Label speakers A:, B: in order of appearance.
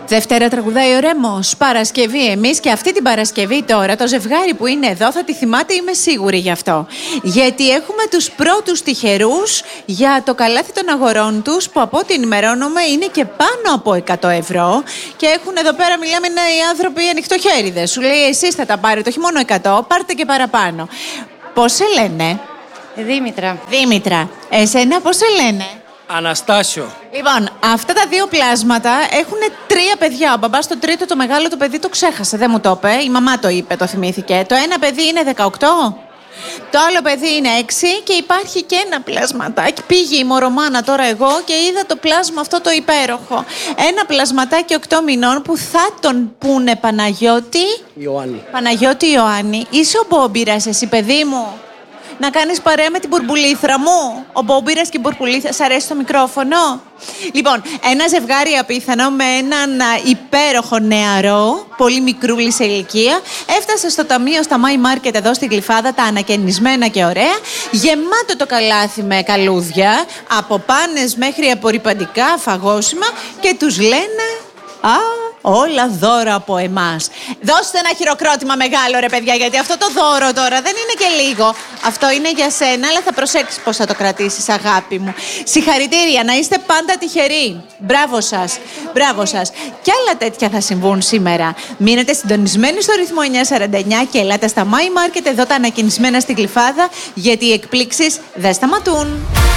A: Δευτέρα τραγουδάει ο Ρέμος. Παρασκευή εμείς, και αυτή την Παρασκευή τώρα το ζευγάρι που είναι εδώ θα τη θυμάται, είμαι σίγουρη γι' αυτό. Γιατί έχουμε τους πρώτους τυχερούς για το καλάθι των αγορών τους, που από ό,τι ενημερώνομαι είναι και πάνω από 100 ευρώ. Και έχουν εδώ πέρα, μιλάμε, είναι οι άνθρωποι ανοιχτοχέριδες. Σου λέει εσείς θα τα πάρετε, όχι μόνο 100, πάρτε και παραπάνω. Πώς σε λένε?
B: Δήμητρα.
A: Δήμητρα. Εσένα πώς σε λένε?
C: Αναστάσιο.
A: Λοιπόν, αυτά τα δύο πλάσματα έχουν 3 παιδιά. Ο μπαμπάς το τρίτο, το μεγάλο το παιδί, το ξέχασε, δεν μου το είπε. Η μαμά το είπε, το θυμήθηκε. Το ένα παιδί είναι 18, το άλλο παιδί είναι 6 και υπάρχει και ένα πλασματάκι. Πήγε η μωρομάνα τώρα εγώ και είδα το πλάσμα αυτό το υπέροχο. Ένα πλασματάκι 8 μηνών που θα τον πούνε Παναγιώτη.
C: Ιωάννη.
A: Παναγιώτη Ιωάννη. Είσαι ο Μπόμπυρας εσύ, παιδί μου? Να κάνεις παρέα με την Μπουρμπουλήθρα μου. Ο Μπόμπυρας και η Μπουρμπουλήθρα. Σ' αρέσει το μικρόφωνο? Λοιπόν, ένα ζευγάρι απίθανο με έναν υπέροχο νεαρό, πολύ μικρούλη σε ηλικία, έφτασε στο ταμείο στα My Market εδώ στη Γλυφάδα, τα ανακαινισμένα και ωραία, γεμάτο το καλάθι με καλούδια, από πάνες μέχρι απορρυπαντικά, φαγόσιμα, και τους λένε όλα δώρα από εμάς. Δώστε ένα χειροκρότημα μεγάλο, ρε παιδιά, γιατί αυτό το δώρο τώρα δεν είναι και λίγο. Αυτό είναι για σένα, αλλά θα προσέξεις πώς θα το κρατήσεις, αγάπη μου. Συγχαρητήρια, να είστε πάντα τυχεροί. Μπράβο σας, μπράβο σας. Κι άλλα τέτοια θα συμβούν σήμερα. Μείνετε συντονισμένοι στο ρυθμό 949 και ελάτε στα My Market εδώ τα ανακαινισμένα στη Γλυφάδα, γιατί οι εκπλήξεις δεν σταματούν.